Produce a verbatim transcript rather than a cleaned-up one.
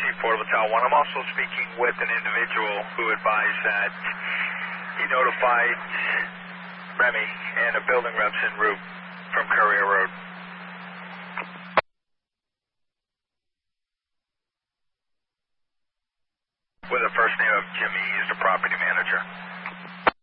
Affordable Tower one. I'm also speaking with an individual who advised that he notified Remy and a building reps en route from Courier Road. With the first name of Jimmy, he's the property manager.